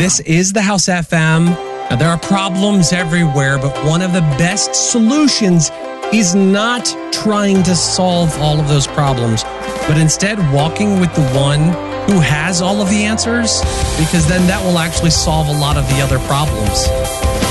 This is the House FM. Now, there are problems everywhere, but one of the best solutions is not trying to solve all of those problems, but instead walking with the one who has all of the answers, because then that will actually solve a lot of the other problems.